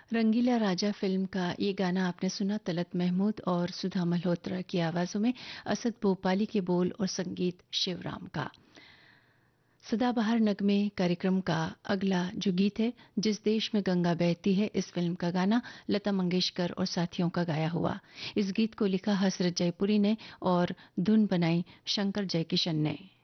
रंगीला राजा film का ये गाना आपने सुना तलत महमूद और सुधा मल्होत्रा की आवाजों में। असद भोपाली के बोल और संगीत शिवराम का। सदाबहार नगमे कार्यक्रम का अगला जो गीत है, जिस देश में गंगा बहती है, इस फिल्म का गाना लता मंगेशकर और साथियों का गाया हुआ। इस गीत को लिखा हसरत जयपुरी ने और धुन बनाई शंकर जयकिशन ने।